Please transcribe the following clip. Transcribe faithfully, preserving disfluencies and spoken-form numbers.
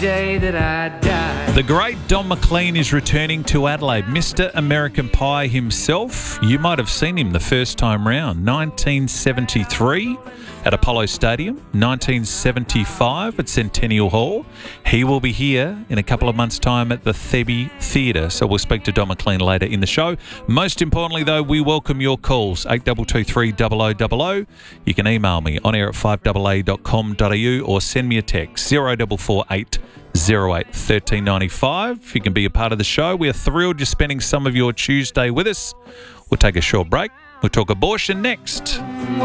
day that I die. The great Don McLean is returning to Adelaide. Mister American Pie himself. You might have seen him the first time round. nineteen seventy-three at Apollo Stadium. nineteen seventy-five at Centennial Hall. He will be here in a couple of months' time at the Thebe Theatre. So we'll speak to Don McLean later in the show. Most importantly, though, we welcome your calls. eight two two three zero zero zero zero. You can email me on air at five a a dot com dot a u or send me a text zero four four eight zero eight one three nine five. You can be a part of the show. We are thrilled you're spending some of your Tuesday with us. We'll take a short break. We'll talk abortion next.